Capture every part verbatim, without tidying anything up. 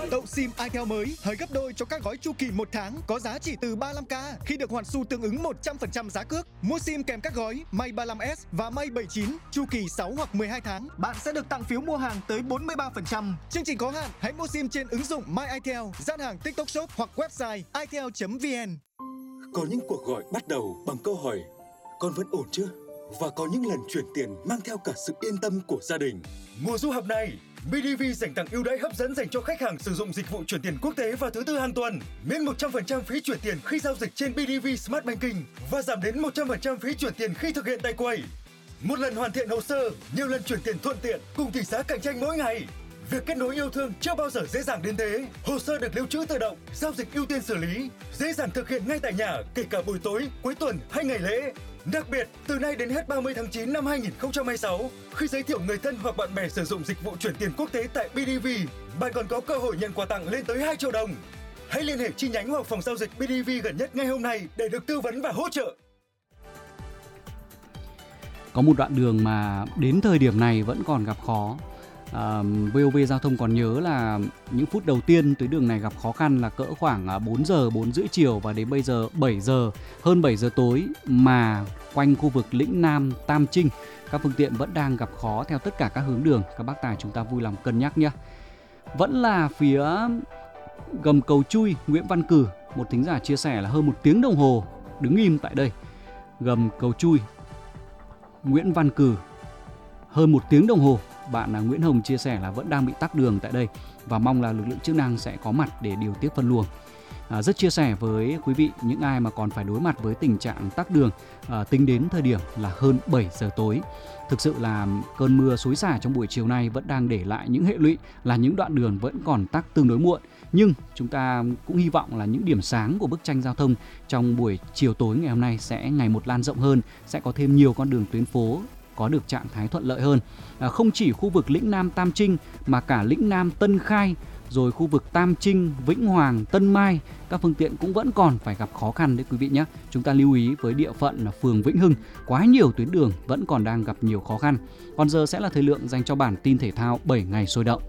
Tậu SIM Itel mới hời gấp đôi cho các gói chu kỳ một tháng có giá chỉ từ ba mươi lăm k khi được hoàn xu tương ứng một trăm phần trăm giá cước. Mua SIM kèm các gói Mate ba mươi lăm S và Mate bảy mươi chín chu kỳ sáu hoặc mười hai tháng, bạn sẽ được tặng phiếu mua hàng tới bốn mươi ba phần trăm. Chương trình có hạn, hãy mua SIM trên ứng dụng My Itel, gian hàng TikTok Shop hoặc website itel chấm vn. Có những cuộc gọi bắt đầu bằng câu hỏi con vẫn ổn chưa? Và có những lần chuyển tiền mang theo cả sự yên tâm của gia đình. Mùa du học này, bê đê vê dành tặng ưu đãi hấp dẫn dành cho khách hàng sử dụng dịch vụ chuyển tiền quốc tế vào thứ tư hàng tuần. Miễn một trăm phần trăm phí chuyển tiền khi giao dịch trên bê đê vê Smart Banking và giảm đến một trăm phần trăm phí chuyển tiền khi thực hiện tại quầy. Một lần hoàn thiện hồ sơ, nhiều lần chuyển tiền thuận tiện cùng tỷ giá cạnh tranh mỗi ngày. Việc kết nối yêu thương chưa bao giờ dễ dàng đến thế. Hồ sơ được lưu trữ tự động, giao dịch ưu tiên xử lý, dễ dàng thực hiện ngay tại nhà, kể cả buổi tối, cuối tuần hay ngày lễ. Đặc biệt, từ nay đến hết ba mươi tháng chín năm hai nghìn không trăm hai mươi sáu, khi giới thiệu người thân hoặc bạn bè sử dụng dịch vụ chuyển tiền quốc tế tại bê đê vê, bạn còn có cơ hội nhận quà tặng lên tới hai triệu đồng. Hãy liên hệ chi nhánh hoặc phòng giao dịch bê đê vê gần nhất ngay hôm nay để được tư vấn và hỗ trợ. Có một đoạn đường mà đến thời điểm này vẫn còn gặp khó. À, vê o vê Giao thông còn nhớ là những phút đầu tiên tuyến đường này gặp khó khăn là cỡ khoảng bốn giờ, bốn rưỡi chiều và đến bây giờ bảy giờ, hơn bảy giờ tối mà quanh khu vực Lĩnh Nam, Tam Trinh các phương tiện vẫn đang gặp khó theo tất cả các hướng đường. Các bác tài chúng ta vui lòng cân nhắc nhé. Vẫn là phía gầm cầu Chui, Nguyễn Văn Cử, một thính giả chia sẻ là hơn một tiếng đồng hồ đứng im tại đây. Gầm cầu Chui, Nguyễn Văn Cử, hơn một tiếng đồng hồ. Bạn Nguyễn Hồng chia sẻ là vẫn đang bị tắc đường tại đây và mong là lực lượng chức năng sẽ có mặt để điều tiết phân luồng. À, rất chia sẻ với quý vị những ai mà còn phải đối mặt với tình trạng tắc đường à, tính đến thời điểm là hơn bảy giờ tối. Thực sự là cơn mưa xối xả trong buổi chiều nay vẫn đang để lại những hệ lụy là những đoạn đường vẫn còn tắc tương đối muộn. Nhưng chúng ta cũng hy vọng là những điểm sáng của bức tranh giao thông trong buổi chiều tối ngày hôm nay sẽ ngày một lan rộng hơn, sẽ có thêm nhiều con đường tuyến phố có được trạng thái thuận lợi hơn. À, không chỉ khu vực Lĩnh Nam Tam Trinh mà cả Lĩnh Nam Tân Khai, rồi khu vực Tam Trinh, Vĩnh Hoàng, Tân Mai, các phương tiện cũng vẫn còn phải gặp khó khăn đấy quý vị nhé. Chúng ta lưu ý với địa phận là phường Vĩnh Hưng, quá nhiều tuyến đường vẫn còn đang gặp nhiều khó khăn. Còn giờ sẽ là thời lượng dành cho bản tin thể thao bảy ngày sôi động.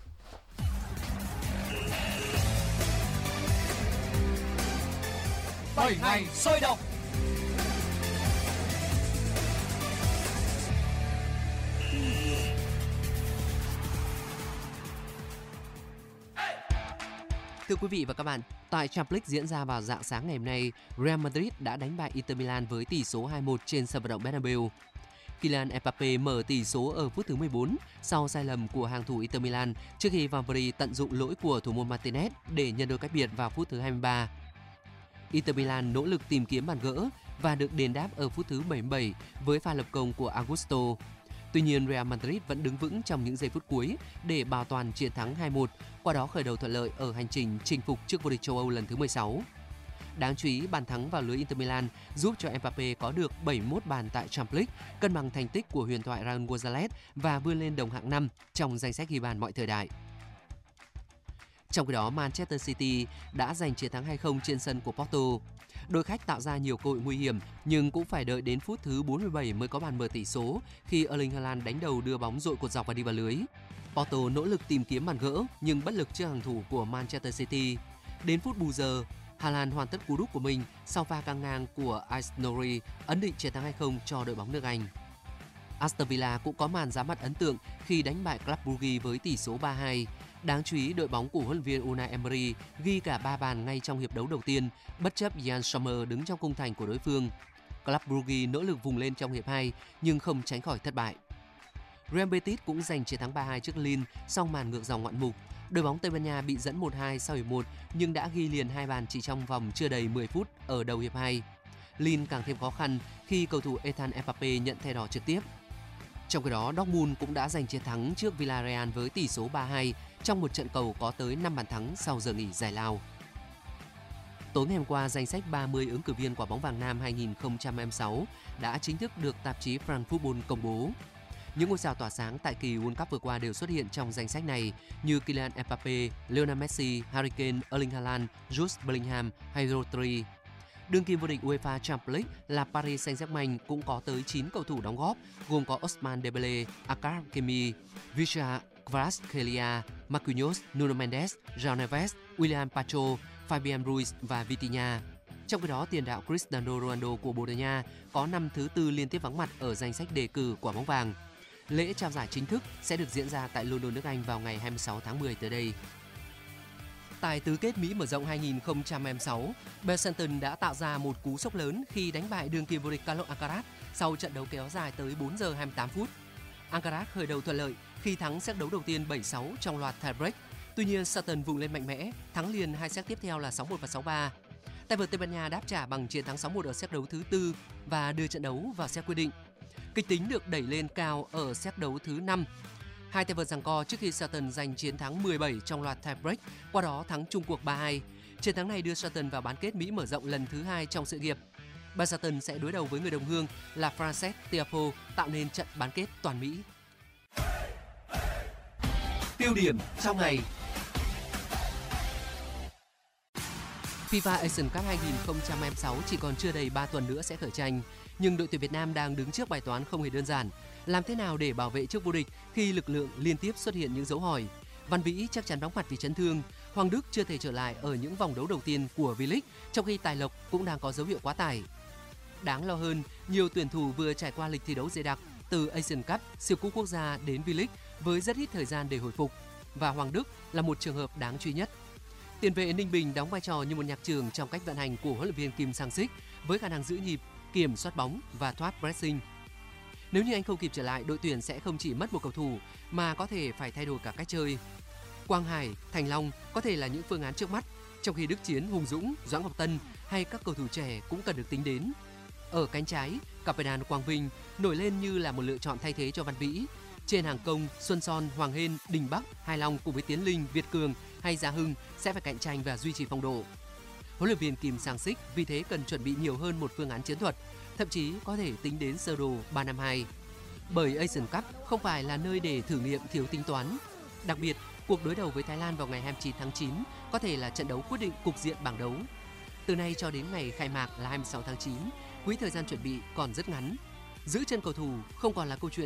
bảy ngày sôi động. Thưa quý vị và các bạn, tại Champions League diễn ra vào rạng sáng ngày hôm nay, Real Madrid đã đánh bại Inter Milan với tỷ số hai một trên sân vận động Bernabeu. Kylian Mbappé mở tỷ số ở phút thứ mười bốn sau sai lầm của hàng thủ Inter Milan trước khi Van Persie tận dụng lỗi của thủ môn Martinez để nhận đôi cách biệt vào phút thứ hai mươi ba. Inter Milan nỗ lực tìm kiếm bàn gỡ và được đền đáp ở phút thứ bảy mươi bảy với pha lập công của Augusto. Tuy nhiên, Real Madrid vẫn đứng vững trong những giây phút cuối để bảo toàn chiến thắng hai một, qua đó khởi đầu thuận lợi ở hành trình chinh phục chức vô địch châu Âu lần thứ mười sáu. Đáng chú ý, bàn thắng vào lưới Inter Milan giúp cho Mbappé có được bảy mươi mốt bàn tại Champions League, cân bằng thành tích của huyền thoại Raul Gonzalez và vươn lên đồng hạng năm trong danh sách ghi bàn mọi thời đại. Trong khi đó, Manchester City đã giành chiến thắng hai không trên sân của Porto. Đội khách tạo ra nhiều cơ hội nguy hiểm nhưng cũng phải đợi đến phút thứ bốn mươi bảy mới có bàn mở tỷ số khi Erling Haaland đánh đầu đưa bóng dội cột dọc và đi vào lưới. Porto nỗ lực tìm kiếm bàn gỡ nhưng bất lực trước hàng thủ của Manchester City. Đến phút bù giờ, Haaland hoàn tất cú đúp của mình sau pha căng ngang của Aït-Nouri ấn định chiến thắng hai không cho đội bóng nước Anh. Aston Villa cũng có màn ra mắt ấn tượng khi đánh bại Club Brugge với tỷ số ba hai. Đáng chú ý, đội bóng của huấn luyện viên Unai Emery ghi cả ba bàn ngay trong hiệp đấu đầu tiên, bất chấp Yann Sommer đứng trong khung thành của đối phương. Club Brugge nỗ lực vùng lên trong hiệp hai nhưng không tránh khỏi thất bại. Real Betis cũng giành chiến thắng ba hai trước Lille sau màn ngược dòng ngoạn mục. Đội bóng Tây Ban Nha bị dẫn một hai sau hiệp một nhưng đã ghi liền hai bàn chỉ trong vòng chưa đầy mười phút ở đầu hiệp hai. Lille càng thêm khó khăn khi cầu thủ Ethan Mbappé nhận thẻ đỏ trực tiếp. Trong khi đó, Dortmund cũng đã giành chiến thắng trước Villarreal với tỷ số ba hai trong một trận cầu có tới năm bàn thắng sau giờ nghỉ giải lao. Tối ngày hôm qua, danh sách ba mươi ứng cử viên quả bóng vàng nam hai nghìn không trăm hai mươi sáu đã chính thức được tạp chí France Football công bố. Những ngôi sao tỏa sáng tại kỳ World Cup vừa qua đều xuất hiện trong danh sách này như Kylian Mbappé, Lionel Messi, Harry Kane, Erling Haaland, Jude Bellingham hay Rodri. Đương kim vô địch UEFA Champions League là Paris Saint-Germain cũng có tới chín cầu thủ đóng góp, gồm có Ousmane Dembélé, Achraf Hakimi, Visca Kvaratskhelia, Marquinhos, Nuno Mendes, João Neves, William Pacho, Fabian Ruiz và Vitinha. Trong khi đó, tiền đạo Cristiano Ronaldo của Bồ Đào Nha có năm thứ tư liên tiếp vắng mặt ở danh sách đề cử quả bóng vàng. Lễ trao giải chính thức sẽ được diễn ra tại London, nước Anh vào ngày hai mươi sáu tháng mười tới đây. Tại tứ kết Mỹ mở rộng hai không hai sáu, Besanton đã tạo ra một cú sốc lớn khi đánh bại đương kim vô địch Carlos Alcaraz sau trận đấu kéo dài tới bốn giờ hai mươi tám phút. Alcaraz khởi đầu thuận lợi khi thắng set đấu đầu tiên bảy sáu trong loạt tiebreak. Tuy nhiên, Sutton vùng lên mạnh mẽ, thắng liền hai set tiếp theo là sáu một và sáu ba. Tay vợt Tây Ban Nha đáp trả bằng chiến thắng sáu một ở set đấu thứ tư và đưa trận đấu vào set quyết định. Kịch tính được đẩy lên cao ở set đấu thứ năm. Hai tay vợt giằng co trước khi Sutton giành chiến thắng mười bảy trong loạt tiebreak, qua đó thắng chung cuộc ba hai. Chiến thắng này đưa Sutton vào bán kết Mỹ mở rộng lần thứ hai trong sự nghiệp. Besanton sẽ đối đầu với người đồng hương là Frances Tiafoe, tạo nên trận bán kết toàn Mỹ. Tiêu điểm trong ngày. FIFA Asian Cup hai không hai sáu chỉ còn chưa đầy ba tuần nữa sẽ khởi tranh, nhưng đội tuyển Việt Nam đang đứng trước bài toán không hề đơn giản. Làm thế nào để bảo vệ chức vô địch khi lực lượng liên tiếp xuất hiện những dấu hỏi? Văn Vĩ chắc chắn vắng mặt vì chấn thương. Hoàng Đức chưa thể trở lại ở những vòng đấu đầu tiên của V-League, trong khi Tài Lộc cũng đang có dấu hiệu quá tải. Đáng lo hơn, nhiều tuyển thủ vừa trải qua lịch thi đấu dày đặc từ Asian Cup, siêu cúp quốc gia đến V-League với rất ít thời gian để hồi phục, và Hoàng Đức là một trường hợp đáng chú ý nhất. Tiền vệ Ninh Bình đóng vai trò như một nhạc trưởng trong cách vận hành của huấn luyện viên Kim Sang-sik với khả năng giữ nhịp, kiểm soát bóng và thoát pressing. Nếu như anh không kịp trở lại, đội tuyển sẽ không chỉ mất một cầu thủ mà có thể phải thay đổi cả cách chơi. Quang Hải, Thành Long có thể là những phương án trước mắt, trong khi Đức Chiến, Hùng Dũng, Doãn Ngọc Tân hay các cầu thủ trẻ cũng cần được tính đến. Ở cánh trái, Capedan Quang Vinh nổi lên như là một lựa chọn thay thế cho Văn Vĩ. Trên hàng công, Xuân Son, Hoàng Hên, Đình Bắc, Hai Long cùng với Tiến Linh, Việt Cường hay Gia Hưng sẽ phải cạnh tranh và duy trì phong độ. Huấn luyện viên Kim Sang-sik vì thế cần chuẩn bị nhiều hơn một phương án chiến thuật, thậm chí có thể tính đến sơ đồ ba năm hai. Bởi Asian Cup không phải là nơi để thử nghiệm thiếu tính toán. Đặc biệt, cuộc đối đầu với Thái Lan vào ngày hai mươi chín tháng chín có thể là trận đấu quyết định cục diện bảng đấu. Từ nay cho đến ngày khai mạc là hai mươi sáu tháng chín, quỹ thời gian chuẩn bị còn rất ngắn. Giữ chân cầu thủ không còn là câu chuyện